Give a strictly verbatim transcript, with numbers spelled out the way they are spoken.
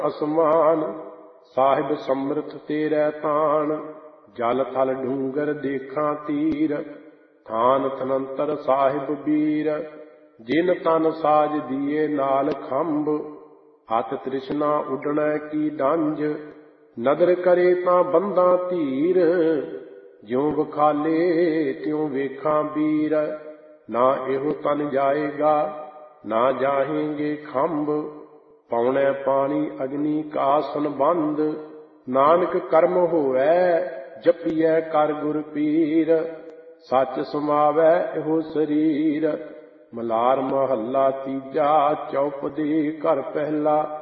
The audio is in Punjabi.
ਅਸਮਾਨ। ਸਾਹਿਬ ਸਮਰਥ ਤੇਰੇ ਤਾਣ, ਜਲ ਥਲ ਡੂੰਗਰ ਦੇਖਾਂ ਤੀਰ। ਥਾਨ ਥਨੰਤਰ ਸਾਹਿਬ ਬੀਰ, ਜਿਨ ਤਨ ਸਾਜ ਦੀਏ ਨਾਲ ਖੰਭ। ਹੱਥ ਤ੍ਰਿਸ਼ਨਾ ਉੱਡਣੈ ਕੀ ਡੰਜ, ਨਦਰ ਕਰੇ ਤਾਂ ਬੰਦਾਂ ਧੀਰ। ਜਿਉ ਵਖਾਲੇ ਤਿਉ ਵੇਖਾਂ ਵੀਰ, ਨਾ ਇਹੋ ਤਨ ਜਾਏਗਾ ਨਾ ਜਾਹੇਂਗੇ ਖੰਭ। ਪਾਉਣੈ ਪਾਣੀ ਅਗਨੀ ਕਾ ਸੰਬੰਧ, ਨਾਨਕ ਕਰਮ ਹੋਵੈ ਜਪੀਐ ਕਰ ਗੁਰ ਪੀਰ। ਸੱਚ ਸਮਾਵੈ ਇਹੋ ਸਰੀਰ। ਮਲਾਰ ਮਹੱਲਾ ਤੀਜਾ, ਚੌਪਦੀ ਘਰ ਪਹਿਲਾ।